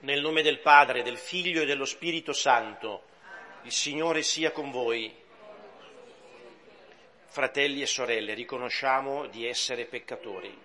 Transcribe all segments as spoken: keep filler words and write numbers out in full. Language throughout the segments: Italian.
Nel nome del Padre, del Figlio e dello Spirito Santo, il Signore sia con voi. Fratelli e sorelle, riconosciamo di essere peccatori.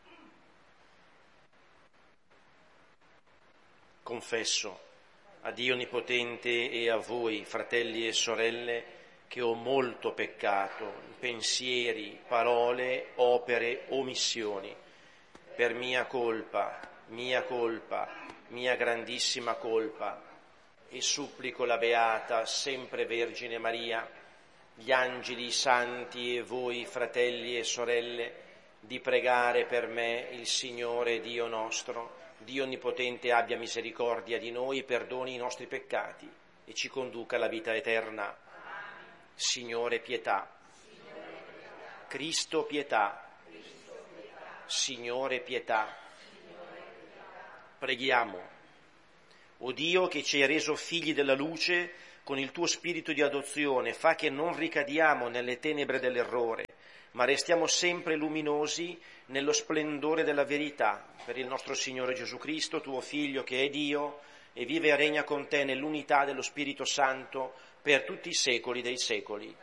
Confesso a Dio Onnipotente e a voi, fratelli e sorelle, che ho molto peccato in pensieri, parole, opere, omissioni, per mia colpa, mia colpa, mia grandissima colpa, e supplico la Beata sempre Vergine Maria, gli angeli, i santi e voi, fratelli e sorelle, di pregare per me il Signore Dio nostro. Dio Onnipotente abbia misericordia di noi, perdoni i nostri peccati e ci conduca alla vita eterna. Signore pietà. Cristo pietà. Signore pietà. Preghiamo. O Dio, che ci hai reso figli della luce con il tuo spirito di adozione, fa che non ricadiamo nelle tenebre dell'errore, ma restiamo sempre luminosi nello splendore della verità, per il nostro Signore Gesù Cristo, tuo Figlio, che è Dio e vive e regna con te nell'unità dello Spirito Santo per tutti i secoli dei secoli.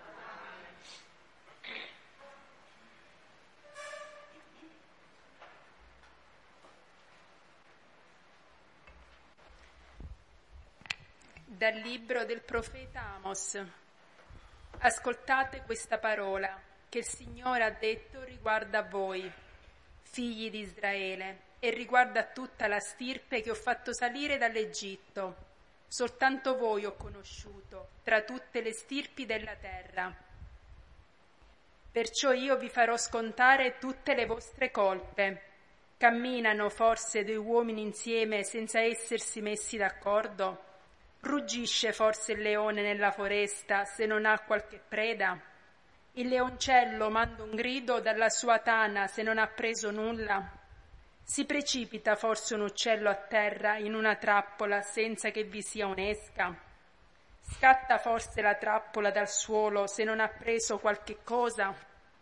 Dal libro del profeta Amos. Ascoltate questa parola che il Signore ha detto riguardo a voi, figli di Israele, e riguardo a tutta la stirpe che ho fatto salire dall'Egitto. Soltanto voi ho conosciuto tra tutte le stirpi della terra. Perciò io vi farò scontare tutte le vostre colpe. Camminano forse due uomini insieme senza essersi messi d'accordo? Ruggisce forse il leone nella foresta se non ha qualche preda? Il leoncello manda un grido dalla sua tana se non ha preso nulla? Si precipita forse un uccello a terra in una trappola senza che vi sia un'esca? Scatta forse la trappola dal suolo se non ha preso qualche cosa?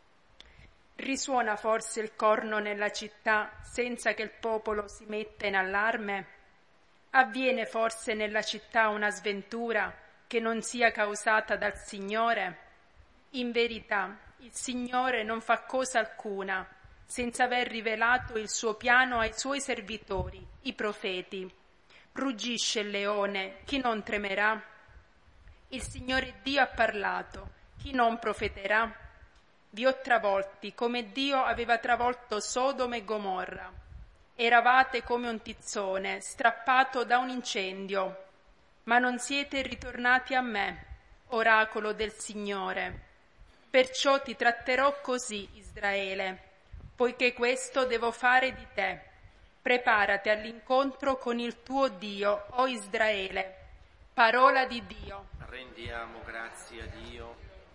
Risuona forse il corno nella città senza che il popolo si metta in allarme? Avviene forse nella città una sventura che non sia causata dal Signore? In verità, il Signore non fa cosa alcuna senza aver rivelato il suo piano ai suoi servitori, i profeti. Ruggisce il leone, chi non tremerà? Il Signore Dio ha parlato, chi non profeterà? Vi ho travolti come Dio aveva travolto Sodoma e Gomorra. Eravate come un tizzone strappato da un incendio, ma non siete ritornati a me, oracolo del Signore. Perciò ti tratterò così, Israele, poiché questo devo fare di te. Preparati all'incontro con il tuo Dio, o Israele. Parola di Dio. Rendiamo grazie a Dio.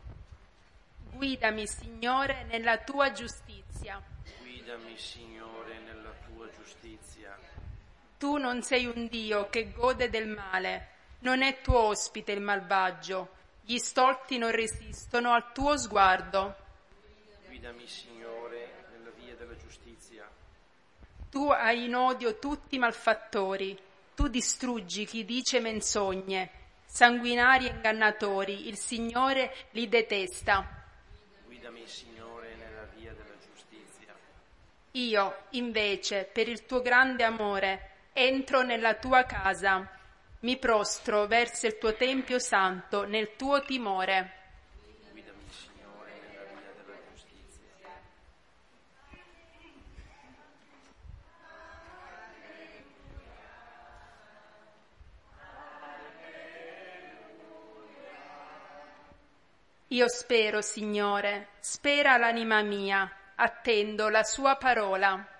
Guidami, Signore, nella tua giustizia. Guidami, Signore, nella tua giustizia. Tu non sei un Dio che gode del male, non è tuo ospite il malvagio, gli stolti non resistono al tuo sguardo. Guidami, Signore, nella via della giustizia. Tu hai in odio tutti i malfattori, tu distruggi chi dice menzogne, sanguinari e ingannatori, il Signore li detesta. Guidami, Signore, nella via della giustizia. Io, invece, per il tuo grande amore, entro nella tua casa, mi prostro verso il tuo tempio santo nel tuo timore. Guidami, Signore, nella via della giustizia. Io spero, Signore, spera l'anima mia, attendo la sua parola.